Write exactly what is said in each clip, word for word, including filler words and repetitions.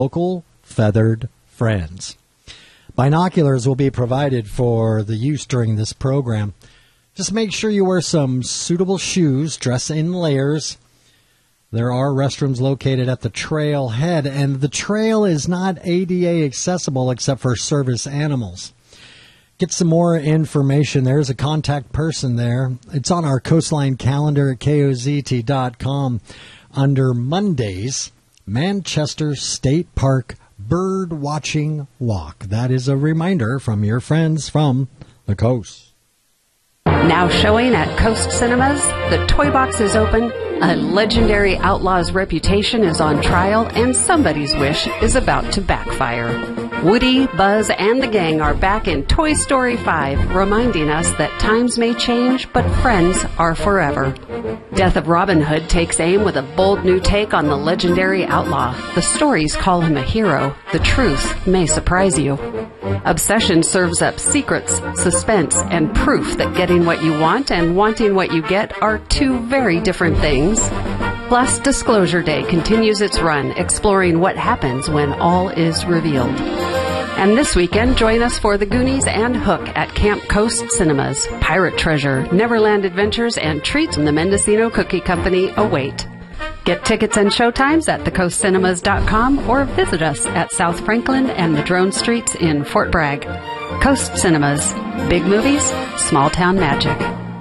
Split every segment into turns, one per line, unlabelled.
local feathered friends. Binoculars will be provided for the use during this program. Just make sure you wear some suitable shoes, dress in layers. There are restrooms located at the trail head, and the trail is not A D A accessible except for service animals. Get some more information. There's a contact person there. It's on our Coastline calendar at K O Z T dot com under Mondays, Manchester State Park Bird Watching Walk. That is a reminder from your friends from the coast.
Now showing at Coast Cinemas, the Toy Box is open, a legendary outlaw's reputation is on trial, and somebody's wish is about to backfire. Woody, Buzz, and the gang are back in Toy Story five, reminding us that times may change, but friends are forever. Death of Robin Hood takes aim with a bold new take on the legendary outlaw. The stories call him a hero. The truth may surprise you. Obsession serves up secrets, suspense, and proof that getting what you want and wanting what you get are two very different things. Plus, Disclosure Day continues its run, exploring what happens when all is revealed. And this weekend, join us for The Goonies and Hook at Camp Coast Cinemas. Pirate Treasure, Neverland Adventures, and treats from the Mendocino Cookie Company await. Get tickets and showtimes at the coast cinemas dot com or visit us at South Franklin and Madrone Streets in Fort Bragg. Coast Cinemas. Big movies, small town magic.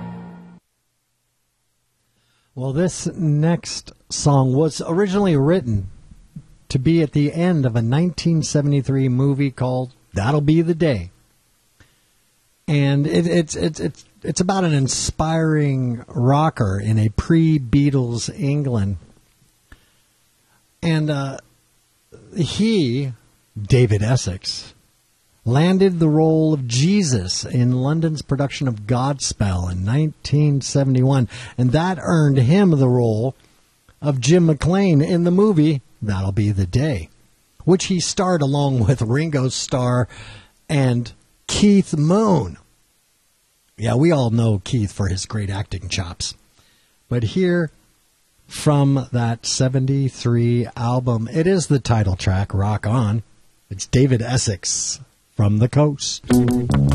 Well, this next song was originally written to be at the end of a nineteen seventy-three movie called That'll Be the Day. And it, it's it's it's it's about an inspiring rocker in a pre-Beatles England. And uh, he, David Essex, landed the role of Jesus in London's production of Godspell in nineteen seventy-one. And that earned him the role of Jim McClane in the movie That'll Be the Day, which he starred along with Ringo Starr and Keith Moon. Yeah, we all know Keith for his great acting chops. But here, from that seventy-three album, it is the title track, Rock On. It's David Essex from the coast.